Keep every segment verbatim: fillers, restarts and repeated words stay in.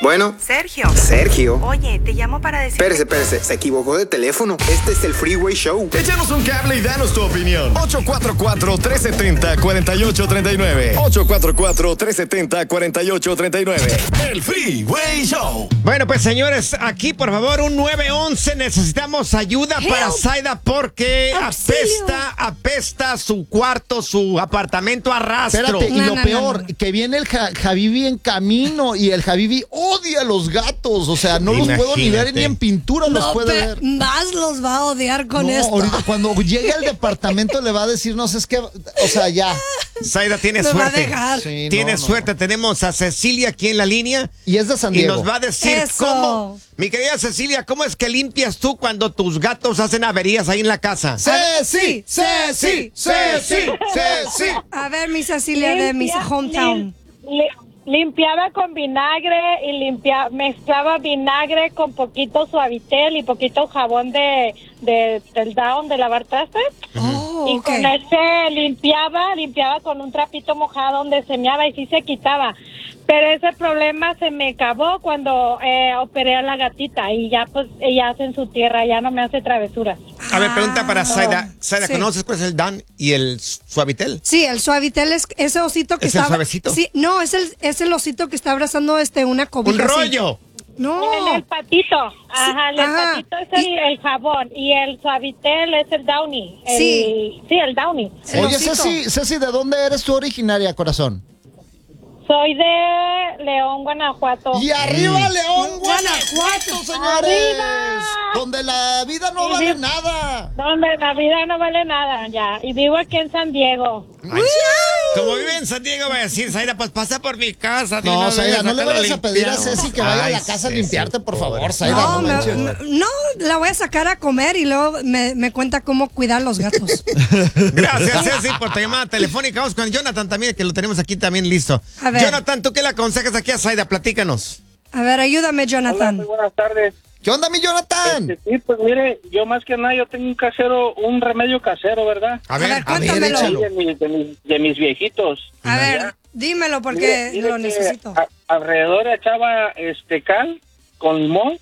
Bueno. Sergio. Sergio. Oye, te llamo para decir... Espérese, espérese, se equivocó de teléfono. Este es el Freeway Show. Échanos un cable y danos tu opinión. ocho cuatro cuatro, tres siete cero, cuatro ocho tres nueve. ocho cuatro cuatro, tres siete cero, cuatro ocho tres nueve. El Freeway Show. Bueno, pues señores, aquí por favor un nueve once. Necesitamos ayuda Help. para Zaida porque Auxilio. apesta, apesta su cuarto, su apartamento a rastro. Espérate, y No, lo no, peor, no, no. que viene el ja- Javivi en camino y el Javivi odia a los gatos. O sea, no los puedo ni ver Imagínate. ni en pintura los No, puede pe- ver. más los va a odiar con No, esto. ahorita cuando llegue al departamento le va a decir, no sé, es que, o sea, ya. Zaida tiene Me va a suerte. dejar. Sí, Tiene no, no. suerte. Tenemos a Cecilia aquí en la línea. Y es de San Y Diego. nos va a decir Eso. cómo. Mi querida Cecilia, ¿cómo es que limpias tú cuando tus gatos hacen averías ahí en la casa? Ceci, Ceci, Ceci, Ceci. A ver, mi Cecilia de mi Limpia- hometown. lim- li- limpiaba con vinagre y limpia, mezclaba vinagre con poquito suavitel y poquito jabón de, de del down de lavar trastes. Oh, Y ok. con ese limpiaba, limpiaba con un trapito mojado donde se meaba y sí se quitaba. Pero ese problema se me acabó cuando eh, operé a la gatita y ya pues ella hace en su tierra, ya no me hace travesuras. A ver, pregunta para Zaida. Zaida, Sí. ¿conoces cuál es el Dan y el Suavitel? Sí, el suavitel es ese osito que ¿Es el está... suavecito? Sí, no, es el, es el osito que está abrazando este, una ¡Un cobija. así. rollo! No. En el patito, ajá, el ajá. patito es el, el jabón y el suavitel es el downy. El- Sí. Sí, el downy. El Oye, osito. Ceci, Ceci, ¿de dónde eres tú originaria, corazón? Soy de León, Guanajuato. Y arriba León, Guanajuato. Guanajuato, señores. ¡Arriba! Donde la vida no Y vale vi- nada. Donde la vida no vale nada, ya. Y vivo aquí en San Diego. Ay, como vive en San Diego, va a decir, Zaida, pues pasa por mi casa. de No, una Zaida, vez, no le acá lo vayas a pedir a limpiamos. Ceci que vaya Ay, a la casa a Ceci, limpiarte, por favor, pobre. Zaida. No, No, me- manches. me- no, la voy a sacar a comer y luego me, me cuenta cómo cuidar los gatos. Gracias, Ceci, por tu llamada telefónica. Vamos con Jonathan también, que lo tenemos aquí también listo. A ver. Jonathan, ¿tú qué le aconsejas aquí a Zaida? Platícanos. A ver, ayúdame, Hola, Jonathan. muy buenas tardes. ¿Qué onda, mi Jonathan? Este, sí, pues mire, yo más que nada, yo tengo un casero, un remedio casero, ¿verdad? A ver, ver, a ver, cuéntamelo. échalo. De, mis, de, mis, de mis viejitos. A ver, ¿Ya? dímelo porque Mire, mire lo que necesito. a- alrededor echaba este cal con limón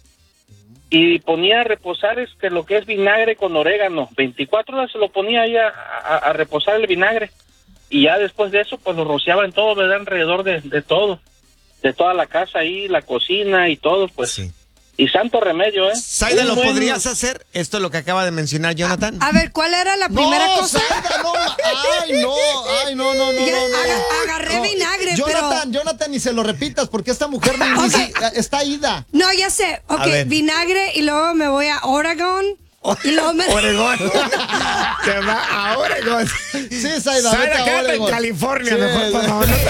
y ponía a reposar este lo que es vinagre con orégano. veinticuatro horas se lo ponía ahí a, a- a reposar el vinagre. Y ya después de eso, pues lo rociaba en todo, ¿verdad? Alrededor de, de todo. De toda la casa ahí, la cocina y todo, pues. Sí. Y santo remedio, ¿eh? Zaida, Un ¿lo buen- podrías hacer? Esto es lo que acaba de mencionar Jonathan. A ver, ¿cuál era la primera no, cosa? Zaida, no, ma- ay, no, ay, no, no, no, Ya, no, no. aga- agarré No, vinagre, Jonathan, pero- Jonathan, ni se lo repitas, porque esta mujer ni- ni Ok. si- está ida. No, ya sé. Ok, A ver. vinagre y luego me voy a Oregon. Y luego me... Oregón. Se va a Oregón. Sí, Zaida, Zaida, vete a quédate en Oregon. California, Sí, mejor, por sí. favor. No te